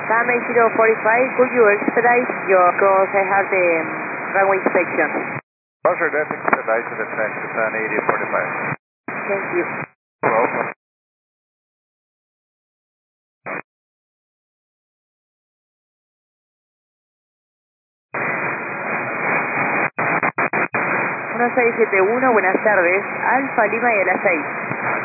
Sunday 045, could you expedite your, because I have the runway inspection. Roger that, expedite to the track to Sun 8045. Thank you. Welcome. Uno 671, buenas tardes, Alfa Lima y a las 6.